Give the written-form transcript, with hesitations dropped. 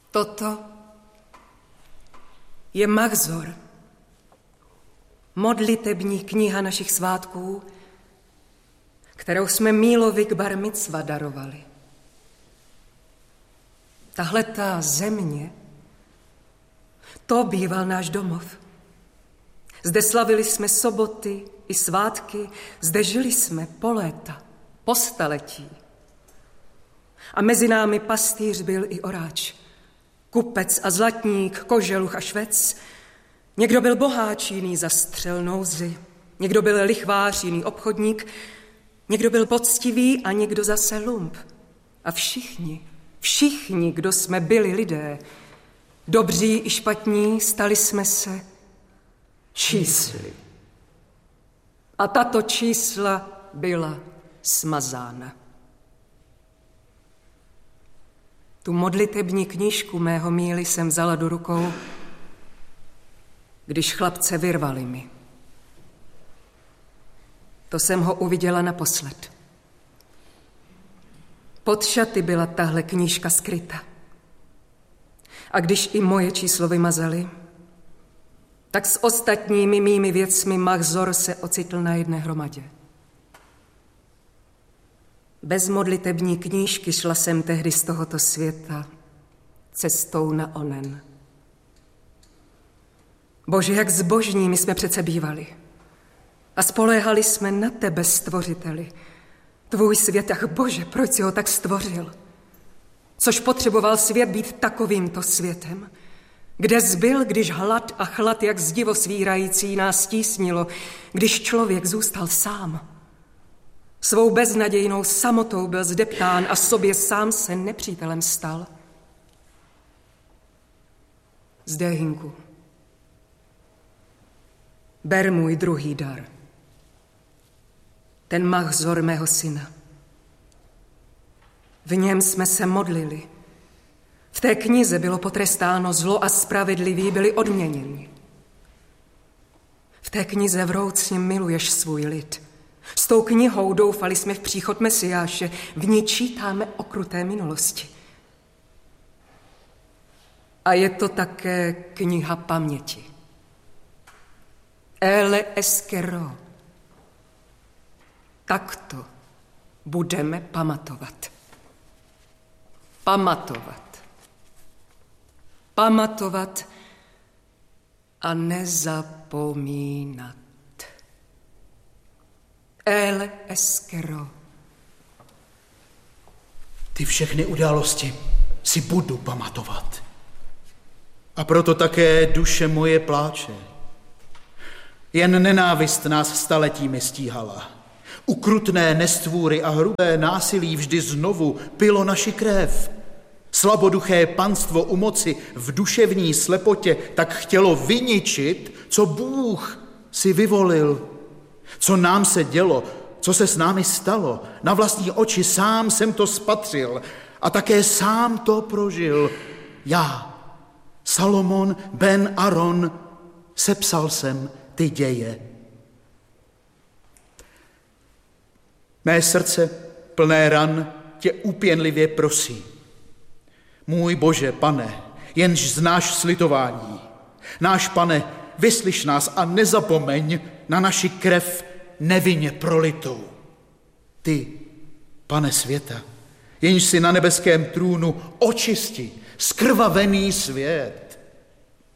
Toto je Mahzor, modlitební kniha našich svátků, kterou jsme Mílovi k bar micva darovali. Tahletá země, to býval náš domov. Zde slavili jsme soboty i svátky, zde žili jsme po léta, po staletí. A mezi námi pastýř byl i oráč, kupec a zlatník, koželuch a švec. Někdo byl boháč, jiný zastřel nouzi, někdo byl lichvář, jiný obchodník, někdo byl poctivý a někdo zase lump. A všichni, kdo jsme byli lidé, dobří i špatní, stali jsme se čísly. A tato čísla byla smazána. Tu modlitební knížku mého Míly jsem vzala do rukou, když chlapce vyrvali mi. To jsem ho uviděla naposled. Pod šaty byla tahle knížka skryta. A když i moje číslo vymazali, tak s ostatními mými věcmi Mahzor se ocitl na jedné hromadě. Bez modlitební knížky šla jsem tehdy z tohoto světa cestou na onen. Bože, jak zbožní my jsme přece bývali. A spoléhali jsme na tebe, stvořiteli. Tvůj svět, ach Bože, proč jsi ho tak stvořil? Což potřeboval svět být takovýmto světem? Kde zbyl, když hlad a chlad, jak zdivo svírající, nás tísnilo, když člověk zůstal sám? Svou beznadějnou samotou byl zdeptán a sobě sám se nepřítelem stal. Zde, Hinku, ber můj druhý dar. Ten Mahzor mého syna. V něm jsme se modlili. V té knize bylo potrestáno zlo a spravedliví byli odměněni. V té knize vroucně miluješ svůj lid. S tou knihou doufali jsme v příchod Mesiáše, v ní čítáme o kruté minulosti. A je to také kniha paměti. Ele eskero. Takto budeme pamatovat. Pamatovat a nezapomínat. El eskero. Ty všechny události si budu pamatovat. A proto také duše moje pláče. Jen nenávist nás staletími stíhala. Ukrutné nestvůry a hrubé násilí vždy znovu pilo naši krev. Slaboduché panstvo u moci v duševní slepotě tak chtělo vyničit, co Bůh si vyvolil. Co nám se dělo, co se s námi stalo, na vlastní oči sám jsem to spatřil a také sám to prožil. Já, Salomon ben Aron, sepsal jsem ty děje. Mé srdce plné ran tě úpěnlivě prosí. Můj Bože, Pane, jenž znáš slitování. Náš Pane, vyslyš nás a nezapomeň na naši krev nevinně prolitou. Ty, Pane světa, jenž si na nebeském trůnu očisti skrvavený svět.